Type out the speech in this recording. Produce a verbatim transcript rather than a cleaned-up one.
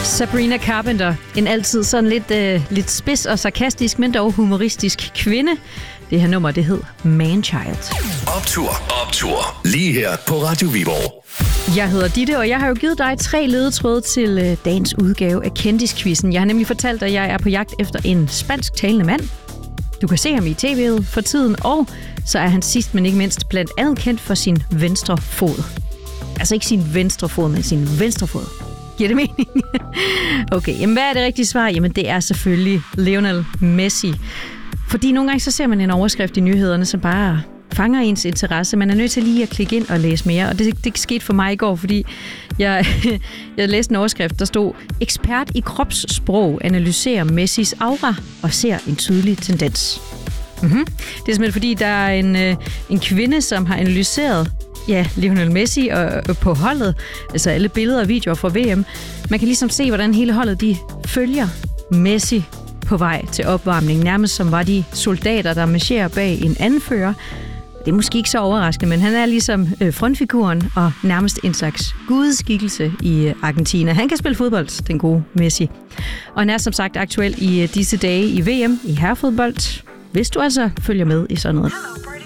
Sabrina Carpenter, en altid sådan lidt, øh, lidt spids og sarkastisk, men dog humoristisk kvinde. Det her nummer, det hed Manchild. Optur, optur. Lige her på Radio Viborg. Jeg hedder Ditte, og jeg har jo givet dig tre ledetråde til øh, dagens udgave af Kendisquizzen. Jeg har nemlig fortalt dig, at jeg er på jagt efter en spansk talende mand. Du kan se ham i tv'et for tiden, og så er han sidst, men ikke mindst, blandt andet kendt for sin venstre fod. Altså ikke sin venstre fod, men sin venstre fod. Giver det mening? Okay, jamen hvad er det rigtige svar? Jamen det er selvfølgelig Lionel Messi. Fordi nogle gange så ser man en overskrift i nyhederne, som bare fanger ens interesse. Man er nødt til lige at klikke ind og læse mere. Og det, det skete for mig i går, fordi jeg, jeg læste en overskrift, der stod: ekspert i kropssprog analyserer Messis aura og ser en tydelig tendens. Mm-hmm. Det er simpelthen fordi, der er en, en kvinde, som har analyseret ja, Lionel Messi og, og på holdet, altså alle billeder og videoer fra V M. Man kan ligesom se, hvordan hele holdet de følger Messi på vej til opvarmning, nærmest som var de soldater, der marcherer bag en anfører. Det er måske ikke så overraskende, men han er ligesom øh, frontfiguren og nærmest en slags gudskikkelse i øh, Argentina. Han kan spille fodbold, den gode Messi. Og han er som sagt aktuel i øh, disse dage i V M i herrefodbold, hvis du altså følger med i sådan noget.